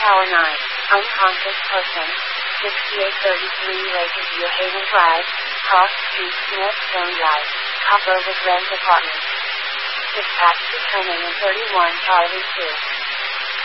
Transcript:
Tower 9, unconscious person, 6833 Lakeview Haven Drive, Cross Street, Smithstone Drive, Copper with Rent Apartment. Dispatch to turn in 31 Charlie 2.